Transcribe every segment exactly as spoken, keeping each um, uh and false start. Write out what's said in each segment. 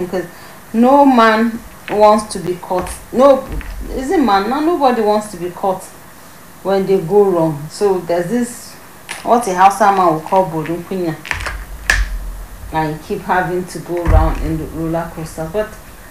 because no man wants to be caught. No, is it man? No, nobody wants to be caught when they go wrong. So there's this, what a house man will call Bodun Kunya, and you keep having to go around in the roller coaster. But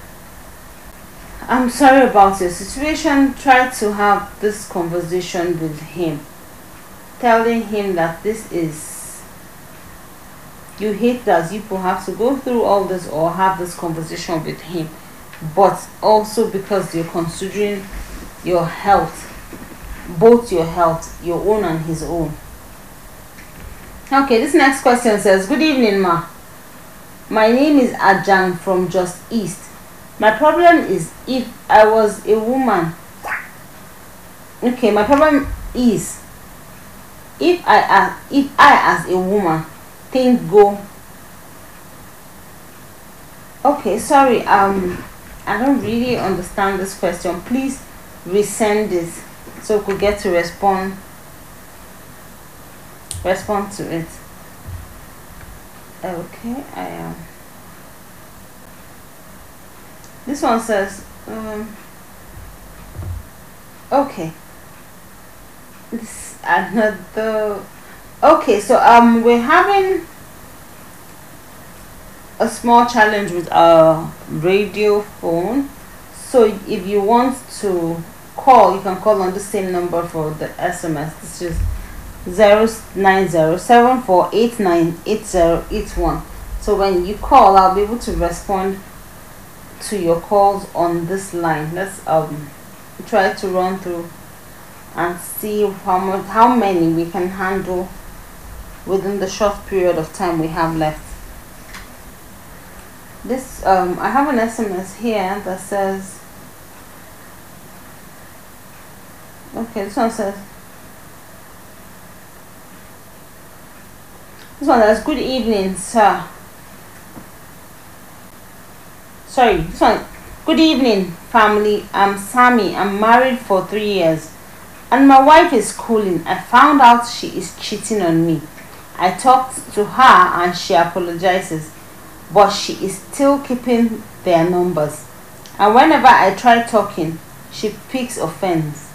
I'm sorry about your situation. Try to have this conversation with him, telling him that this is, you hate that you will have to go through all this or have this conversation with him, but also because you're considering your health, both your health, your own and his own. Okay, this next question says, good evening, ma. My name is Ajang from Just East. My problem is, if I was a woman, okay, my problem is, if I uh, if I as a woman think go, okay, sorry, um, I don't really understand this question. Please resend this so we could get to respond respond to it. Okay, I am. Um, this one says, um, okay. This another. Okay, so um, we're having a small challenge with our radio phone. So if you want to call, you can call on the same number for the S M S. This is zero nine zero seven four eight nine eight zero eight one. So when you call, I'll be able to respond to your calls on this line. Let's um try to run through and see how much how many we can handle within the short period of time we have left. This um I have an S M S here that says, okay, this one says, this one says, good evening, sir. Sorry, this one, good evening, family. I'm Sammy. I'm married for three years and my wife is schooling. I found out she is cheating on me. I talked to her and she apologizes, but she is still keeping their numbers. And whenever I try talking, she picks offense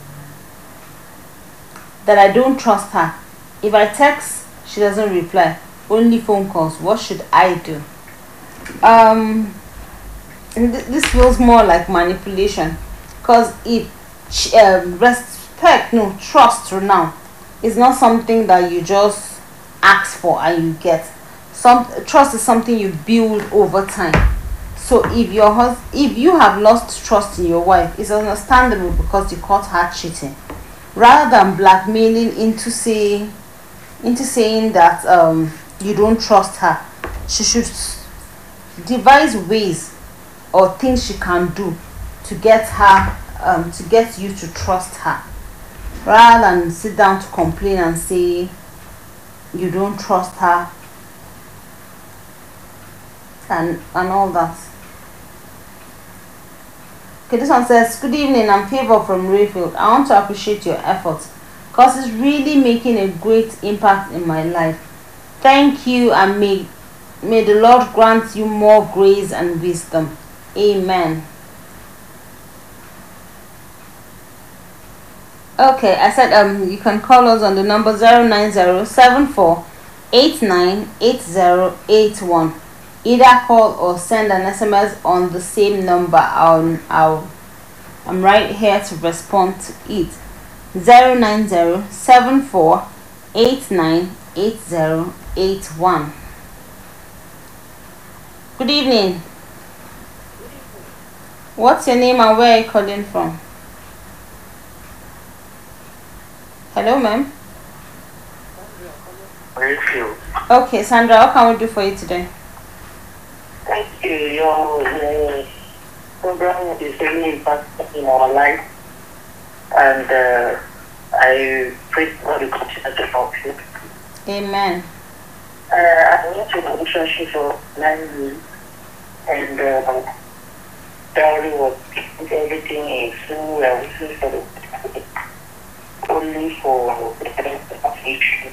that I don't trust her. If I text, she doesn't reply. Only phone calls. What should I do? Um, th this feels more like manipulation, because if um, respect, no trust, now is not something that you just ask for and you get. Some trust is something you build over time. So if your hus if you have lost trust in your wife, it's understandable because you caught her cheating. Rather than blackmailing into saying into saying that um you don't trust her, she should devise ways or things she can do to get her um to get you to trust her, rather than sit down to complain and say you don't trust her and and all that. Okay, this one says, good evening, I'm Favor from Rayfield. I want to appreciate your efforts because it's really making a great impact in my life. Thank you, and may may the Lord grant you more grace and wisdom. Amen. Okay, I said um you can call us on the number zero nine zero seven four eight nine eight zero eight one. Either call or send an S M S on the same number. I'll, I'll, I'm right here to respond to it. zero nine zero seven four eight nine eight zero eight one. Good evening. What's your name and where are you calling from? Hello, ma'am. Okay, Sandra, what can we do for you today? Thank you. Your uh, program is really impactful in our life, and uh, I pray God will continue to help you. Amen. Uh, I went to a relationship for nine years, and uh, Dowry was everything is so well, for the only for the application.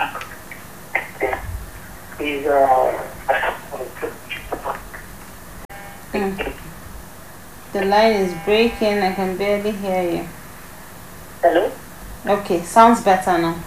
Is uh. Mm. The line is breaking. I can barely hear you. Hello? Okay, sounds better now.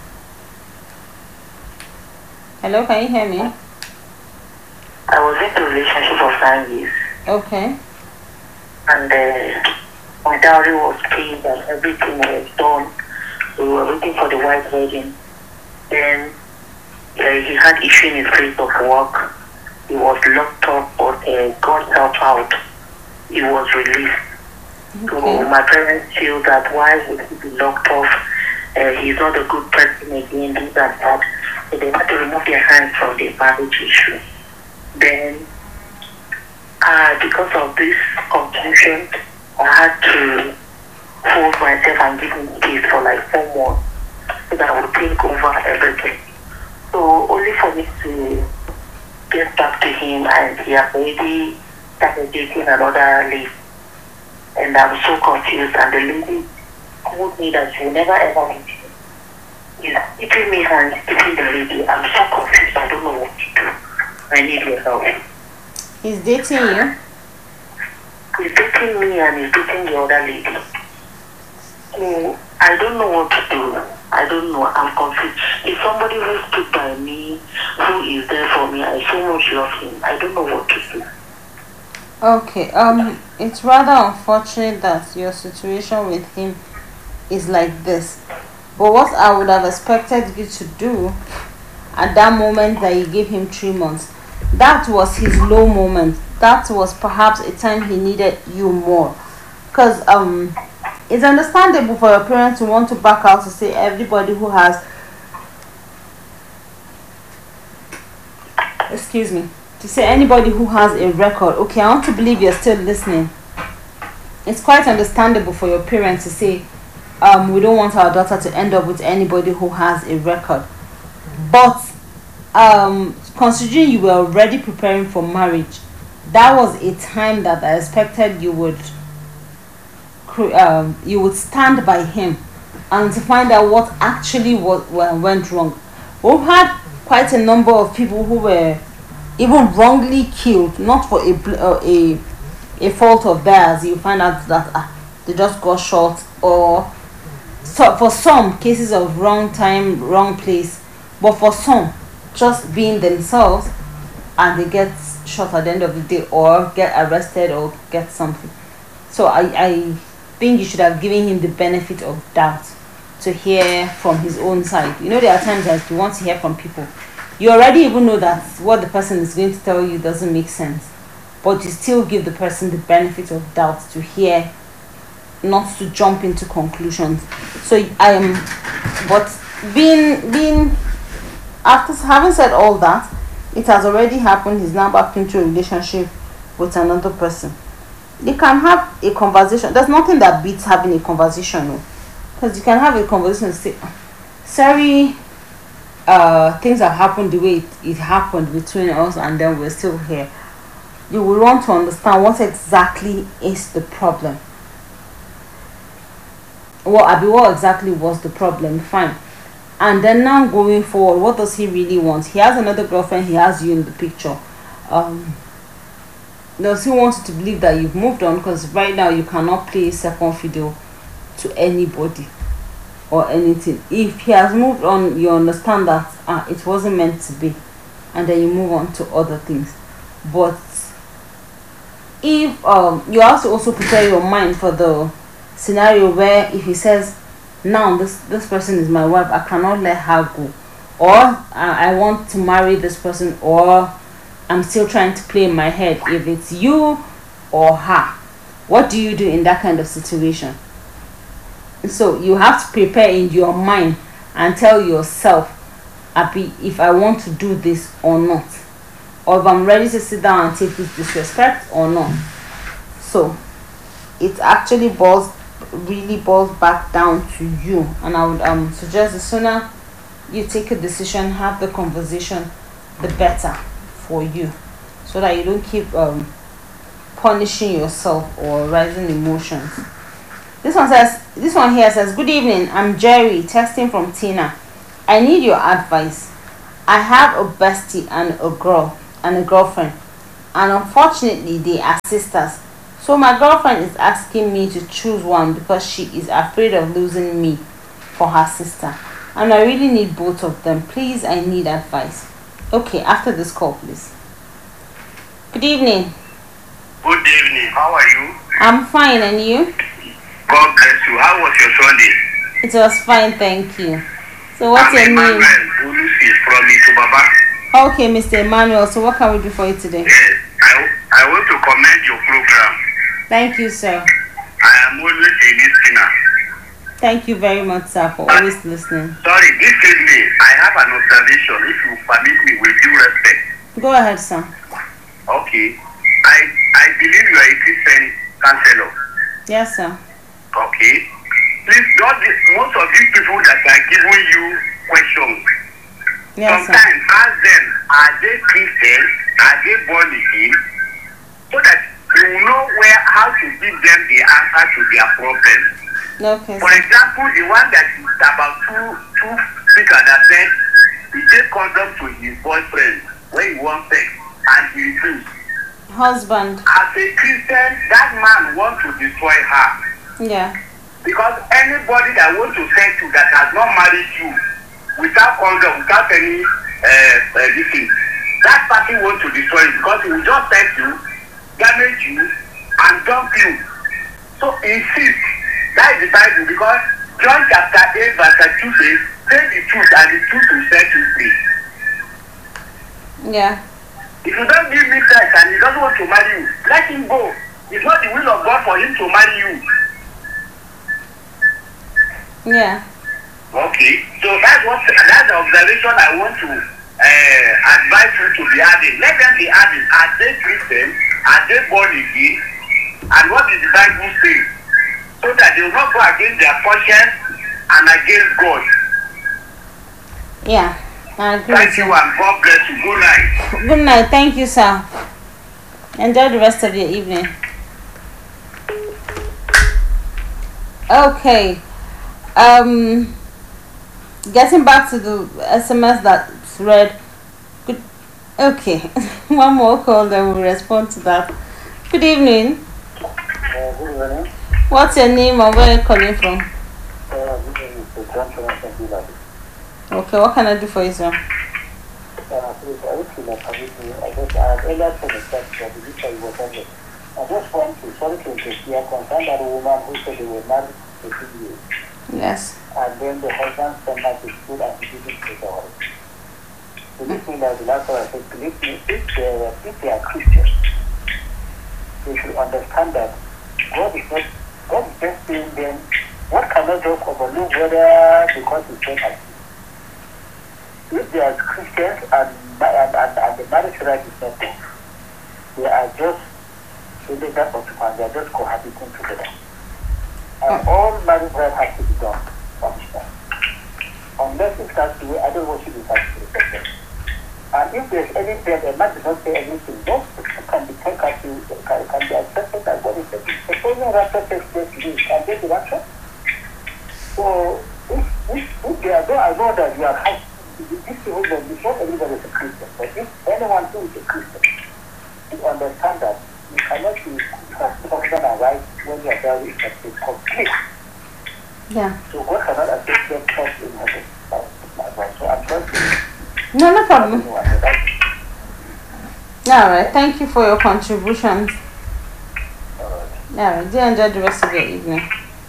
Hello, can you hear me? I was in a relationship for nine years. Okay. And uh, my dowry was paid and everything was done. We were waiting for the white wedding. Then uh, he had issue in his place of work. He was locked up, but uh, God helped out. He was released. Okay. So my parents feel that why would he be locked off? Uh, he's not a good person again, this and that. So they had to remove their hands from the marriage issue. Then, uh, because of this confusion, I had to hold myself and give him peace for like four months so that I would think over everything. So only for me to get back to him, and he had already started dating another lady. And I'm so confused, and the lady told me that she will never ever meet him. He's keeping me and keeping the lady. I'm so confused, I don't know what to do. I need your help. He's dating you? He's dating me and he's dating the other lady. So I don't know what to do. I don't know. I'm confused. If somebody who stood by me, who is there for me, I so much love him. I don't know what to do. Okay, um, it's rather unfortunate that your situation with him is like this. But what I would have expected you to do at that moment that you gave him three months, that was his low moment. That was perhaps a time he needed you more. Because um, it's understandable for your parents to want to back out to say everybody who has, excuse me, to say anybody who has a record. Okay, I want to believe you're still listening. It's quite understandable for your parents to say, um, we don't want our daughter to end up with anybody who has a record. But um, considering you were already preparing for marriage, that was a time that I expected you would um, you would stand by him and to find out what actually was, went wrong. We've had quite a number of people who were even wrongly killed, not for a uh, a a fault of theirs. You find out that uh, they just got shot, or so for some cases of wrong time, wrong place, but for some just being themselves and they get shot at the end of the day or get arrested or get something. So I, I think you should have given him the benefit of doubt to hear from his own side. You know, there are times that you want to hear from people. You already even know that what the person is going to tell you doesn't make sense, but you still give the person the benefit of doubt to hear, not to jump into conclusions. So I am, but being being after having said all that, it has already happened. He's now back into a relationship with another person. You can have a conversation. There's nothing that beats having a conversation, because you can have a conversation and say, sorry, uh things have happened the way it, it happened between us, and then we're still here. You will want to understand what exactly is the problem. Well, Abby, what exactly was the problem? Fine. And then now going forward, what does he really want? He has another girlfriend, he has you in the picture. Um, does he want you to believe that you've moved on? Because right now you cannot play second fiddle to anybody or anything. If he has moved on, you understand that uh, it wasn't meant to be, and then you move on to other things. But if um, you have to also prepare your mind for the scenario where if he says, now this this person is my wife, I cannot let her go, or uh, I want to marry this person, or I'm still trying to play in my head if it's you or her, what do you do in that kind of situation? So you have to prepare in your mind and tell yourself, Abby, if I want to do this or not, or if I'm ready to sit down and take this disrespect or not. So it actually boils really boils back down to you, and I would um suggest the sooner you take a decision, have the conversation, the better for you, so that you don't keep um punishing yourself or rising emotions. This one says, this one here says, good evening, I'm Jerry, texting from Tina. I need your advice. I have a bestie and a girl and a girlfriend. and unfortunately they are sisters. So my girlfriend is asking me to choose one because she is afraid of losing me for her sister. And I really need both of them. Please, I need advice. Okay, after this call, please. Good evening. Good evening. How are you? I'm fine, and you? God bless you. How was your Sunday? It was fine, thank you. So what's I'm your name? Emmanuel Ulusi from Itubaba. Okay, Mister Emmanuel. So what can we do for you today? Yes, I, I want to commend your program. Thank you, sir. I am always a listener. Thank you very much, sir, for always listening. Sorry, this evening I have an observation. If you permit me, with due respect. Go ahead, sir. Okay. I I believe you are a Christian counselor. Yes, sir. Okay. Please, don't, most of these people that are giving you questions, Yes, sir. sometimes ask them, are they Christian? Are they born again? So that you will know where how to give them the answer to their problem. Okay, For sir. example, the one that is about two two speakers that said he gave condom to his boyfriend when he wants sex and he refused. Husband. As a Christian, that man wants to destroy her. Yeah. Because anybody that wants to sex you that has not married you without condom, without any uh, uh, this thing, that person wants to destroy you because he will just sex you, damage you, and dump you. So insist. That is the Bible, because John chapter eight verse two says, say the truth and the truth will set you free. Yeah. If you don't give me sex and he doesn't want to marry you, let him go. It's not the will of God for him to marry you. Yeah. Okay, so that's what that's the observation I want to uh, advise you to be adding. Let them be adding. Are they Christian? Are they born again? And what did the Bible say? So that they will not go against their conscience and against God. Yeah. I agree Thank with you you. and God bless you. Good night. Good night. Thank you, sir. Enjoy the rest of your evening. Okay. Um, getting back to the S M S that's read. Good. Okay. One more call, then we'll respond to that. Good evening. Uh, good evening. What's your name or where are you calling from? Uh, this is the John Jonathan Village. Okay, what can I do for you, sir? Uh, please, I wish you might permit me. I just, I have earlier said the fact that the victory was ended. I just want to, sorry to interfere, concern that woman who said they were married for two years. Yes. And then the husband sent her to school and he didn't take her home. So this means that the last one I said, believe me, if they, are, if they are Christians, they should understand that God is not, God is just saying them, what cannot just overlook whether because he said as if they are Christians and, and, and, and the marriage right is not done, they are just in the gap of and they are just cohabiting together. And all marriage right has to be done on this time. Unless it starts to I don't worship it as to the and if there's any debt, a man does not say anything, those can be taken as you can, can be accepted as what is said. Supposing rapture takes place today, can they be rapture? So if, if, if they are there, I know that you are high. This people that before everybody is a Christian, but if anyone who is a Christian, you understand that you cannot be husband and wife when you are there with a complete. Yeah. So God cannot accept them trust in heaven. So I'm just No, no problem. Alright, thank you for your contributions. Alright, do enjoy the rest of your evening.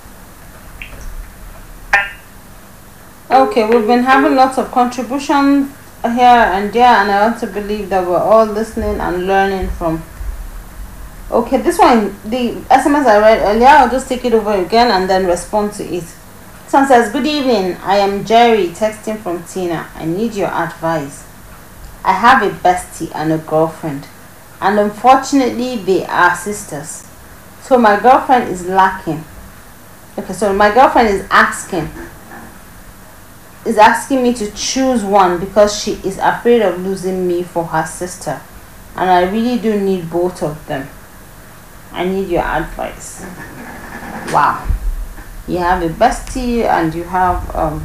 Okay, we've been having lots of contributions here and there, and I want to believe that we're all listening and learning from. Okay, this one, the S M S I read earlier, I'll just take it over again and then respond to it. This one says, good evening, I am Jerry, texting from Tina. I need your advice. I have a bestie and a girlfriend, and unfortunately they are sisters. So my girlfriend is lacking. Okay, so my girlfriend is asking is asking me to choose one because she is afraid of losing me for her sister, and I really do need both of them. I need your advice. Wow. You have a bestie and you have um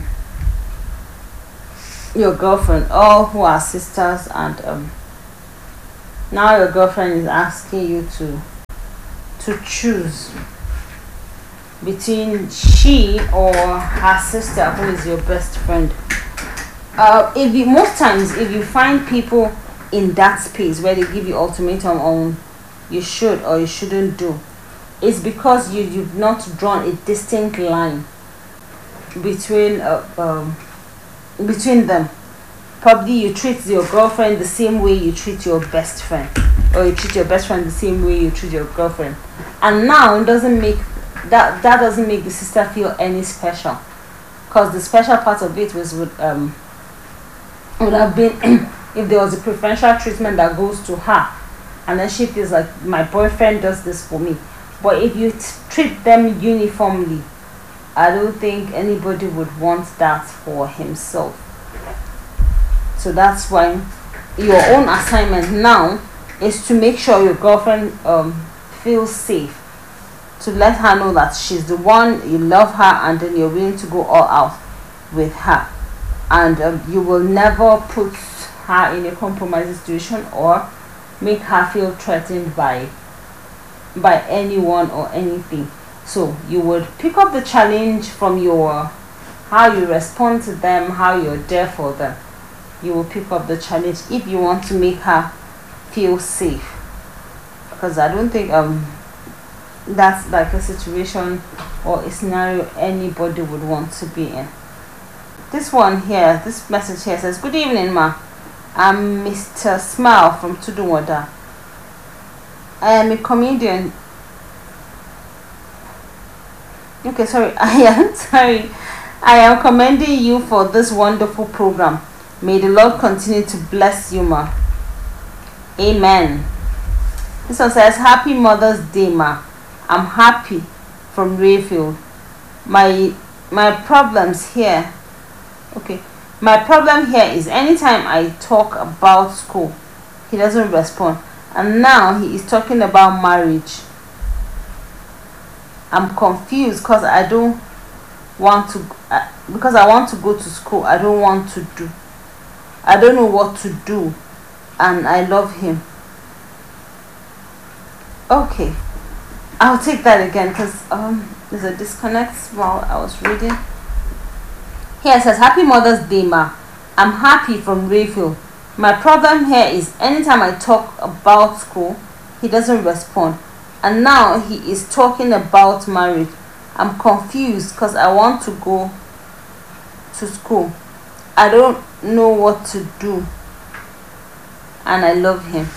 your girlfriend, all who are sisters, and um Now your girlfriend is asking you to to choose between she or her sister who is your best friend. Uh, if you, most times if you find people in that space where they give you ultimatum on you should or you shouldn't do, it's because you you've not drawn a distinct line between uh, um, between them. Probably you treat your girlfriend the same way you treat your best friend, or you treat your best friend the same way you treat your girlfriend, and now it doesn't make that that doesn't make the sister feel any special, because the special part of it was would um would have been if there was a preferential treatment that goes to her, and then she feels like my boyfriend does this for me. But if you t- treat them uniformly, I don't think anybody would want that for himself. So that's why your own assignment now is to make sure your girlfriend um feels safe, to let her know that she's the one, you love her, and then you're willing to go all out with her, and um, you will never put her in a compromising situation or make her feel threatened by by anyone or anything. So you would pick up the challenge from your how you respond to them, how you're there for them. You will pick up the challenge if you want to make her feel safe, because I don't think um that's like a situation or a scenario anybody would want to be in. This one here, this message here says, good evening ma, I'm Mister Smile from Tudunwada. I am a comedian. Okay, sorry, I am sorry. I am commending you for this wonderful program. May the Lord continue to bless you, ma. Amen. This one says, happy Mother's Day, ma. I'm happy from Rayfield. My my problems here. Okay. My problem here is anytime I talk about school, he doesn't respond. And now he is talking about marriage. I'm confused because I don't want to uh, because I want to go to school. I don't want to do. I don't know what to do, and I love him. Okay, I'll take that again because um there's a disconnect while I was reading. Here it says, happy Mother's Day, ma. I'm happy from Rayfield. My problem here is anytime I talk about school, he doesn't respond. And now he is talking about marriage. I'm confused because I want to go to school. I don't know what to do. And I love him.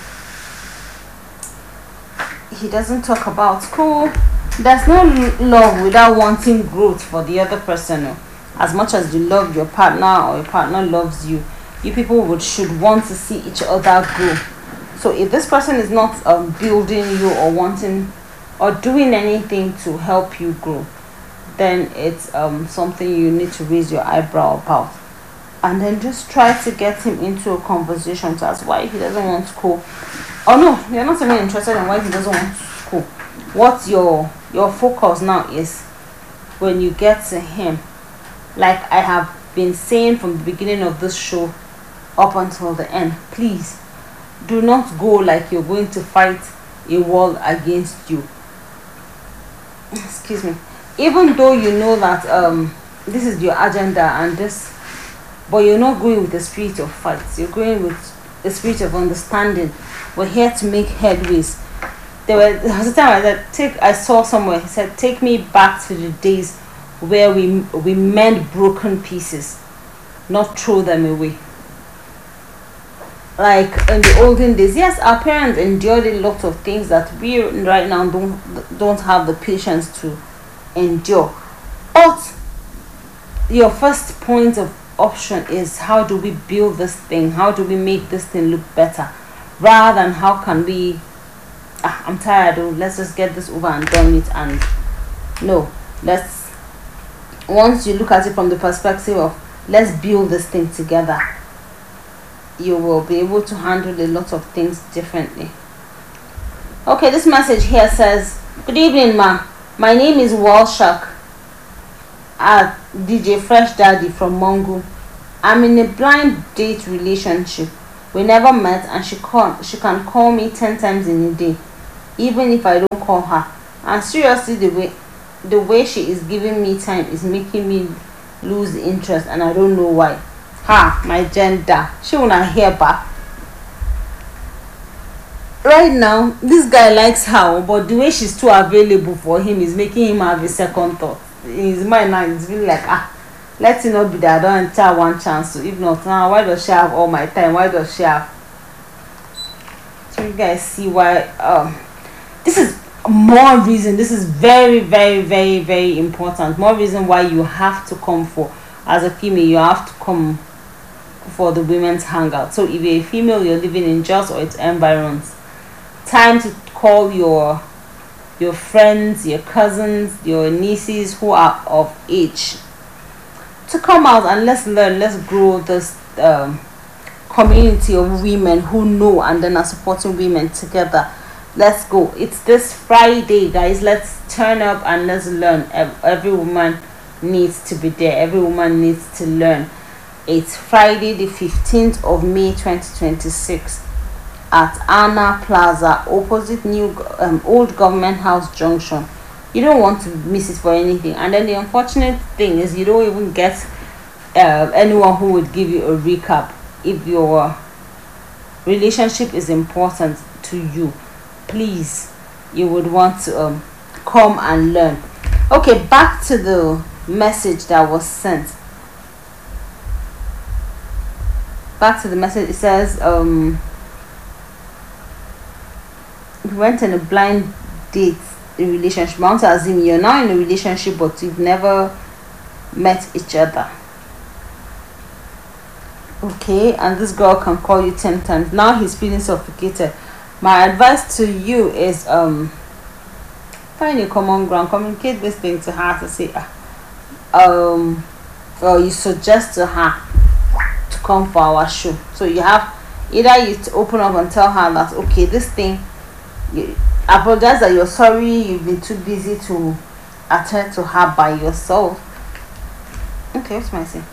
He doesn't talk about school. There's no love without wanting growth for the other person. As much as you love your partner or your partner loves you, you people would should want to see each other grow. So if this person is not um, building you or wanting or doing anything to help you grow, then it's um something you need to raise your eyebrow about, and then just try to get him into a conversation to ask why he doesn't want school. Oh no, you're not even interested in why he doesn't want school. What your your focus now is when you get to him, like I have been saying from the beginning of this show up until the end, please do not go like you're going to fight a war against you. Excuse me. Even though you know that um this is your agenda and this, but you're not going with the spirit of fight. You're going with the spirit of understanding. We're here to make headways. There, were, there was a time I said, take. I saw somewhere. He said, "Take me back to the days where we we mend broken pieces, not throw them away." Like in the olden days, yes, our parents endured a lot of things that we right now don't don't have the patience to endure. But your first point of option is, how do we build this thing? How do we make this thing look better? Rather than how can we, ah, I'm tired, oh, let's just get this over and done with. And no, let's, once you look at it from the perspective of let's build this thing together, you will be able to handle a lot of things differently. Okay, this message here says, good evening, ma. My name is Walshak, at D J Fresh Daddy from Mongo. I'm in a blind date relationship. We never met, and she can she can call me ten times in a day, even if I don't call her. And seriously, the way the way she is giving me time is making me lose interest, and I don't know why. Ha, my gender. She wanna hear back. Right now, this guy likes her, but the way she's too available for him is making him have a second thought. In his mind now, it's really like, ah, let it not be that I don't enter one chance. So if not, now why does she have all my time? Why does she have? So you guys see why? Um, this is more reason. This is very, very, very, very important. More reason why you have to come for, as a female, you have to come for the women's hangout. So if you're a female, you're living in Jos or its environs, time to call your your friends, your cousins, your nieces who are of age to come out, and let's learn, let's grow this um, community of women who know and then are supporting women together. Let's go. It's this Friday, guys. Let's turn up and let's learn. Every woman needs to be there. Every woman needs to learn. It's Friday the fifteenth of May twenty twenty-six at Anna Plaza, opposite new um, Old Government House Junction. You don't want to miss it for anything. And then the unfortunate thing is you don't even get uh, anyone who would give you a recap. If your relationship is important to you, please, you would want to um, come and learn. Okay, back to the message that was sent. Back to the message. It says um we went on a blind date in relationship. I want to assume you're now in a relationship but you've never met each other. Okay, and this girl can call you ten times. Now he's feeling suffocated. My advice to you is um find a common ground, communicate this thing to her to say uh, um or you suggest to her to come for our show. So you have either you to open up and tell her that okay, this thing, you apologize that you're sorry you've been too busy to attend to her by yourself. Okay, what's my say?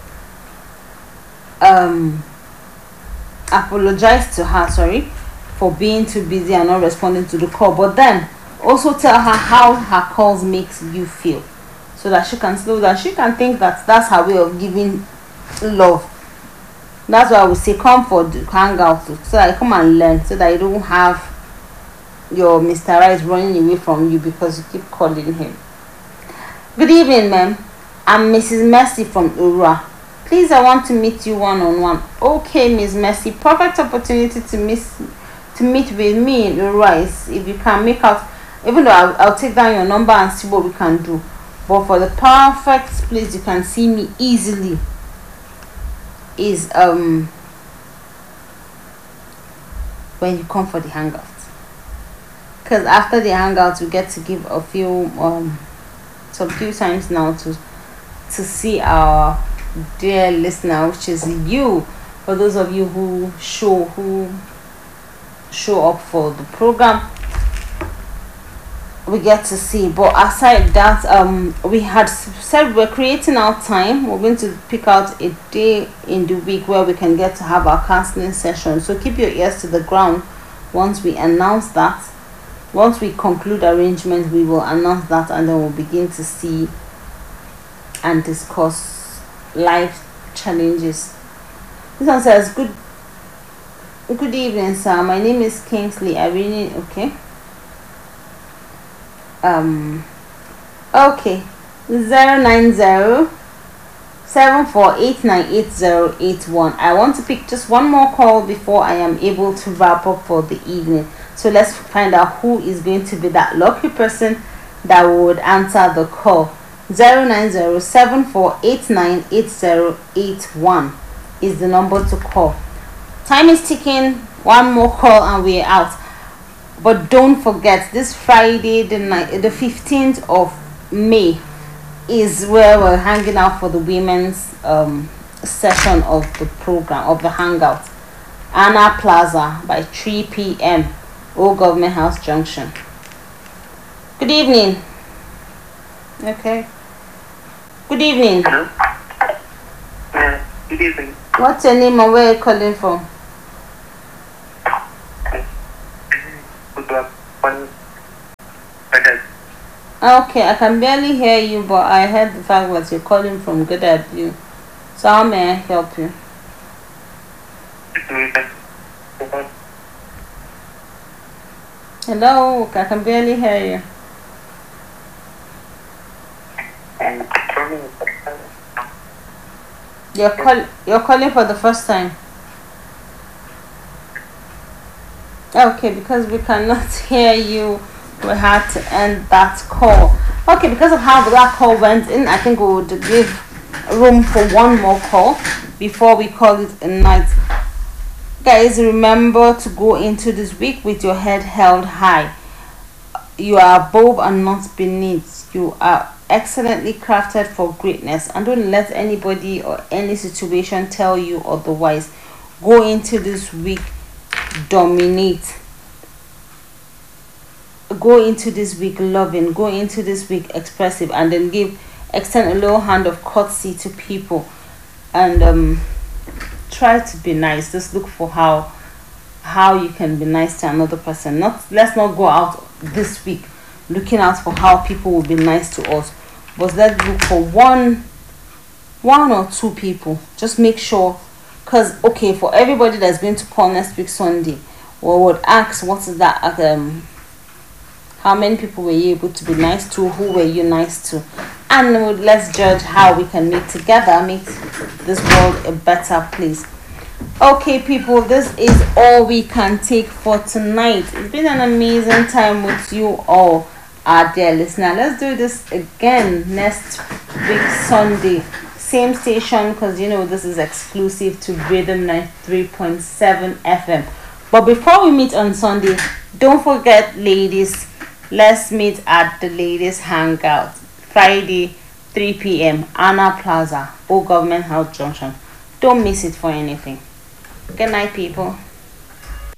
Um apologize to her, sorry, for being too busy and not responding to the call, but then also tell her how her calls makes you feel, so that she can slow down. She can think that that's her way of giving love. That's why I would say come for the hangout, so that you come and learn, so that you don't have your Mister Right running away from you because you keep calling him. Good evening, ma'am. I'm Missus Mercy from Ura. Please, I want to meet you one on one. Okay, Miss Mercy. Perfect opportunity to miss to meet with me in Ura is if you can make out. Even though I'll, I'll take down your number and see what we can do. But for the perfect place you can see me easily is um when you come for the hangout. Because after the hangout we get to give a few um some few times now to to see our dear listener, which is you. For those of you who show who show up for the program, we get to see. But aside that, um we had said we're creating our time. We're going to pick out a day in the week where we can get to have our counseling session, so keep your ears to the ground. Once we announce that, once we conclude arrangements, we will announce that, and then we'll begin to see and discuss life challenges. This one says good good evening, sir. My name is Kingsley. I really okay um okay zero nine zero seven four eight nine eight zero eight one. I want to pick just one more call before I am able to wrap up for the evening. So let's find out who is going to be that lucky person that would answer the call. Zero nine zero seven four eight nine eight zero eight one is the number to call. Time is ticking. One more call and we're out. But don't forget, this Friday the night the fifteenth of May is where we're hanging out for the women's um session of the program, of the hangout. Anna Plaza by three p m Old Government House Junction. Good evening. Okay. Good evening. Hello? Yeah, good evening. What's your name and where are you calling from? Okay, I can barely hear you, but I heard the fact that you're calling from Good at You. So how may I help you? Hello, I can barely hear you. You're call you're calling for the first time. Okay, because we cannot hear you, we had to end that call. Okay, because of how that call went in, I think we would give room for one more call before we call it a night. Guys, remember to go into this week with your head held high. You are above and not beneath. You are excellently crafted for greatness, and don't let anybody or any situation tell you otherwise. Go into this week, dominate. Go into this week loving, go into this week expressive, and then give extend a little hand of courtesy to people, and um try to be nice. Just look for how how you can be nice to another person. Not let's not go out this week looking out for how people will be nice to us, but let's look for one one or two people. Just make sure, because okay, for everybody that's going to call next week Sunday, we would ask what is that um how many people were you able to be nice to, who were you nice to, and let's judge how we can make together make this world a better place. Okay people, this is all we can take for tonight. It's been an amazing time with you all, our dear listener. Let's do this again next week Sunday, same station, because you know this is exclusive to Rhythm ninety-three point seven F M. But before we meet on Sunday, don't forget ladies, let's meet at the ladies hangout Friday three p m Anna Plaza, Old Government House Junction. Don't miss it for anything. Good night people.